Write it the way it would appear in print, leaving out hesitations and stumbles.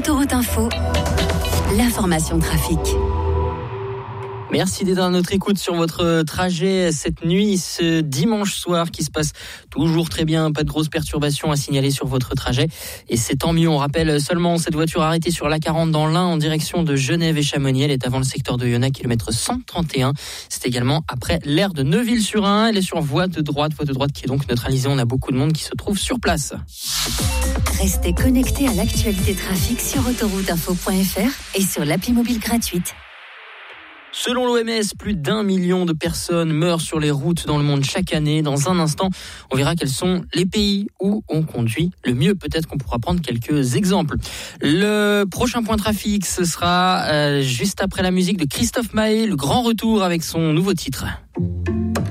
Autoroute Info, l'information trafic. Merci d'être à notre écoute sur votre trajet cette nuit, ce dimanche soir qui se passe toujours très bien. Pas de grosses perturbations à signaler sur votre trajet. Et c'est tant mieux. On rappelle seulement cette voiture arrêtée sur l'A40 dans l'Ain en direction de Genève et Chamonix. Elle est avant le secteur de Yonne, kilomètre 131. C'est également après l'aire de Neuville-sur-Ain. Elle est sur voie de droite qui est donc neutralisée. On a beaucoup de monde qui se trouve sur place. Restez connectés à l'actualité trafic sur autorouteinfo.fr et sur l'appli mobile gratuite. Selon l'OMS, plus d'1 million de personnes meurent sur les routes dans le monde chaque année. Dans un instant, on verra quels sont les pays où on conduit le mieux. Peut-être qu'on pourra prendre quelques exemples. Le prochain point trafic, ce sera juste après la musique de Christophe Maé, le grand retour avec son nouveau titre.